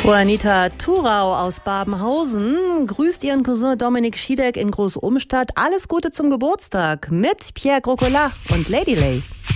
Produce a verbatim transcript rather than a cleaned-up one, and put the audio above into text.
Juanita Thurau aus Babenhausen grüßt ihren Cousin Dominik Schiedek in Großumstadt. Alles Gute zum Geburtstag mit Pierre Grocolat und Lady Lay.